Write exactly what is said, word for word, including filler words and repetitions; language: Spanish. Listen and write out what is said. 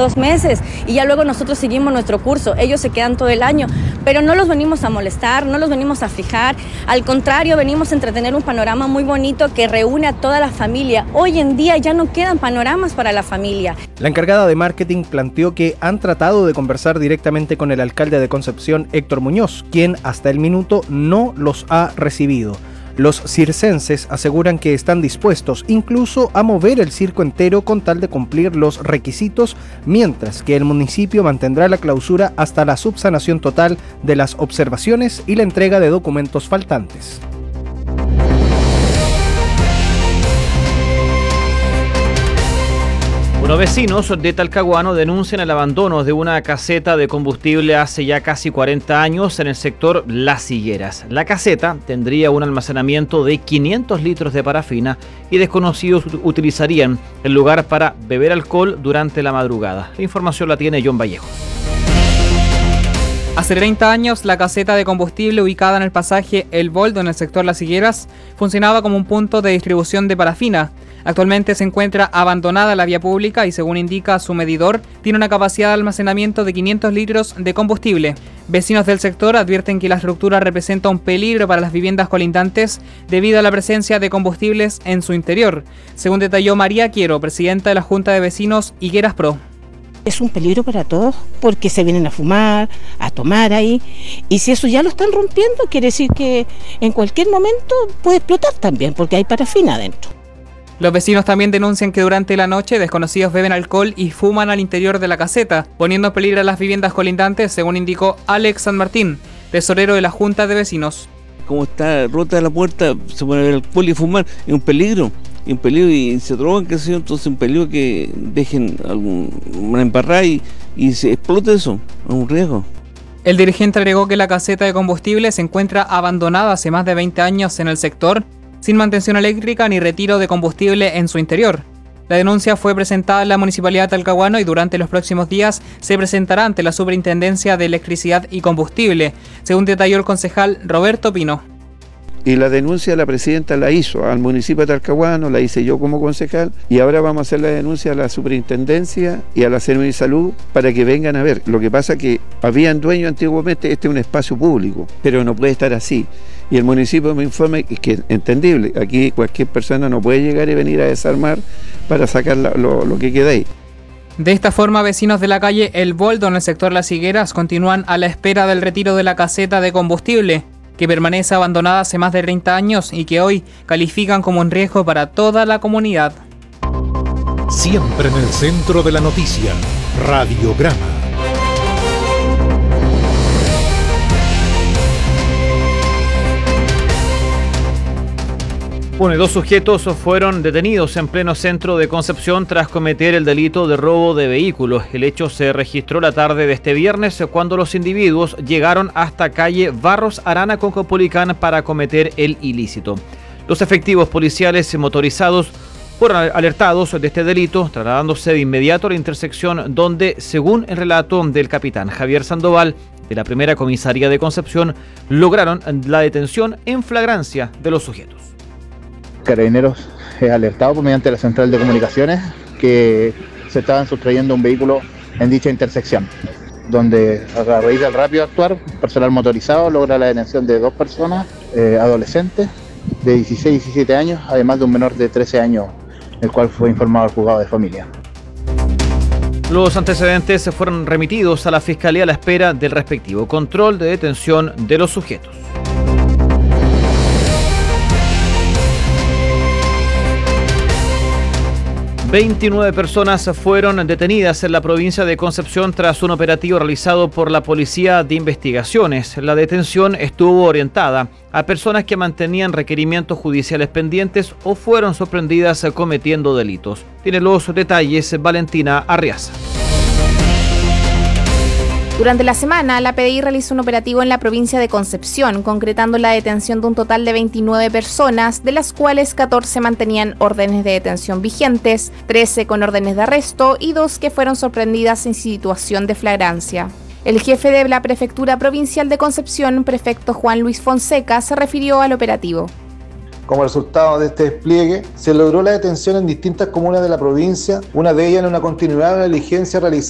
dos meses y ya luego nosotros seguimos nuestro curso. Ellos se quedan todo el año, pero no los venimos a molestar, no los venimos a fijar. Al contrario, venimos a entretener un panorama muy bonito que reúne a toda la familia. Hoy en día ya no quedan panoramas para la familia. La encargada de marketing planteó que han tratado de conversar directamente con el alcalde de Concepción, Héctor Muñoz, quien hasta el minuto no los ha recibido. Los circenses aseguran que están dispuestos incluso a mover el circo entero con tal de cumplir los requisitos, mientras que el municipio mantendrá la clausura hasta la subsanación total de las observaciones y la entrega de documentos faltantes. Unos vecinos de Talcahuano denuncian el abandono de una caseta de combustible hace ya casi cuarenta años en el sector Las Higueras. La caseta tendría un almacenamiento de quinientos litros de parafina y desconocidos utilizarían el lugar para beber alcohol durante la madrugada. La información la tiene John Vallejo. Hace treinta años, la caseta de combustible ubicada en el pasaje El Boldo en el sector Las Higueras funcionaba como un punto de distribución de parafina. Actualmente se encuentra abandonada la vía pública y, según indica su medidor, tiene una capacidad de almacenamiento de quinientos litros de combustible. Vecinos del sector advierten que la estructura representa un peligro para las viviendas colindantes debido a la presencia de combustibles en su interior, según detalló María Quiero, presidenta de la Junta de Vecinos Higueras Pro. Es un peligro para todos porque se vienen a fumar, a tomar ahí, y si eso ya lo están rompiendo, quiere decir que en cualquier momento puede explotar también porque hay parafina adentro. Los vecinos también denuncian que durante la noche desconocidos beben alcohol y fuman al interior de la caseta, poniendo en peligro a las viviendas colindantes, según indicó Alex San Martín, tesorero de la Junta de Vecinos. Como está rota la puerta, se pone el alcohol y fumar, es un peligro, es un peligro y se drogan, qué sé yo, entonces es un peligro que dejen alguna embarrada y, y se explote eso, es un riesgo. El dirigente agregó que la caseta de combustible se encuentra abandonada hace más de veinte años en el sector, sin mantención eléctrica ni retiro de combustible en su interior. La denuncia fue presentada en la Municipalidad de Talcahuano y durante los próximos días se presentará ante la Superintendencia de Electricidad y Combustible, según detalló el concejal Roberto Pino. Y la denuncia la presidenta la hizo al municipio de Talcahuano, la hice yo como concejal, y ahora vamos a hacer la denuncia a la superintendencia y a la Servisalud para que vengan a ver. Lo que pasa es que habían dueños antiguamente, este es un espacio público, pero no puede estar así. Y el municipio me informa que es entendible, aquí cualquier persona no puede llegar y venir a desarmar para sacar la, lo, lo que queda ahí. De esta forma, vecinos de la calle El Boldo en el sector Las Higueras continúan a la espera del retiro de la caseta de combustible, que permanece abandonada hace más de treinta años y que hoy califican como un riesgo para toda la comunidad. Siempre en el centro de la noticia, Radiograma. Bueno, y dos sujetos fueron detenidos en pleno centro de Concepción tras cometer el delito de robo de vehículos. El hecho se registró la tarde de este viernes cuando los individuos llegaron hasta calle Barros Arana con Copolicán para cometer el ilícito. Los efectivos policiales motorizados fueron alertados de este delito, trasladándose de inmediato a la intersección donde, según el relato del capitán Javier Sandoval de la primera comisaría de Concepción, lograron la detención en flagrancia de los sujetos. Carabineros es alertado por mediante la central de comunicaciones que se estaban sustrayendo un vehículo en dicha intersección, donde a raíz del rápido actuar, personal motorizado logra la detención de dos personas, eh, adolescentes de dieciséis y diecisiete años, además de un menor de trece años, el cual fue informado al juzgado de familia. Los antecedentes fueron remitidos a la Fiscalía a la espera del respectivo control de detención de los sujetos. veintinueve personas fueron detenidas en la provincia de Concepción tras un operativo realizado por la Policía de Investigaciones. La detención estuvo orientada a personas que mantenían requerimientos judiciales pendientes o fueron sorprendidas cometiendo delitos. Tiene los detalles Valentina Arriaza. Durante la semana, la P D I realizó un operativo en la provincia de Concepción, concretando la detención de un total de veintinueve personas, de las cuales catorce mantenían órdenes de detención vigentes, trece con órdenes de arresto y dos que fueron sorprendidas en situación de flagrancia. El jefe de la Prefectura Provincial de Concepción, prefecto Juan Luis Fonseca, se refirió al operativo. Como resultado de este despliegue, se logró la detención en distintas comunas de la provincia, una de ellas en una continuidad de la diligencia realizada